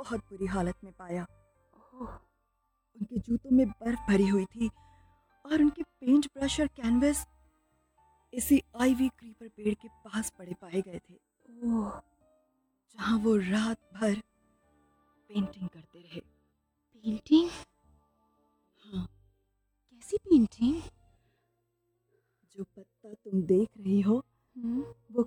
बहुत बुरी हालत में पाया। ओह, उनके जूतों में बर्फ भरी हुई थी और उनके पेंट ब्रश और कैनवस इसी आईवी क्रीपर पेड़ के पास पड़े पाए गए थे, ओह, जहां वो रात भर पेंटिंग करते रहे। पेंटिंग? हाँ, कैसी पेंटिंग? जो पत्ता तुम देख रही हो हम्म, वो